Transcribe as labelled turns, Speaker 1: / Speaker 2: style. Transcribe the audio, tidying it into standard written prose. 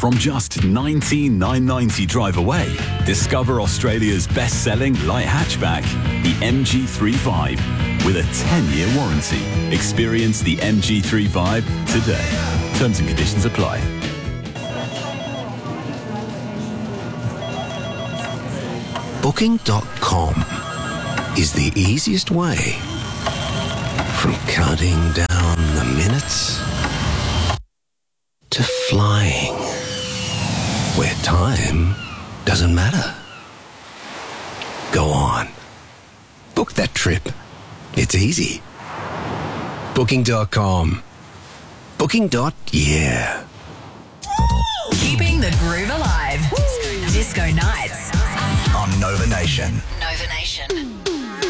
Speaker 1: From just $19,990 drive away, discover Australia's best-selling light hatchback, the MG3 Vibe, with a 10-year warranty. Experience the MG3 Vibe today. Terms and conditions apply.
Speaker 2: Booking.com is the easiest way from counting down the minutes to flying where time doesn't matter. Go on. Book that trip. It's easy. Booking.com. Booking.yeah.
Speaker 3: Keeping the groove alive. Disco Nights.
Speaker 4: On Nova Nation.
Speaker 3: Nova Nation.